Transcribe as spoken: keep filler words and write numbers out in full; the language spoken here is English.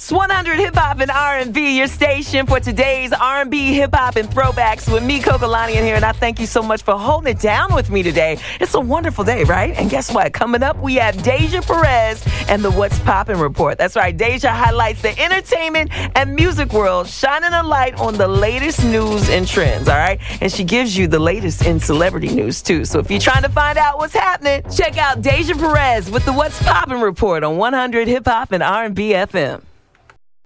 It's one hundred Hip Hop and R and B, your station for today's R and B, hip hop, and throwbacks with me, Coco Lani, in here. And I thank you so much for holding it down with me today. It's a wonderful day, right? And guess what? Coming up, we have Deja Perez and the What's Poppin' Report. That's right. Deja highlights the entertainment and music world, shining a light on the latest news and trends, all right? And she gives you the latest in celebrity news, too. So if you're trying to find out what's happening, check out Deja Perez with the What's Poppin' Report on one hundred Hip Hop and R and B F M.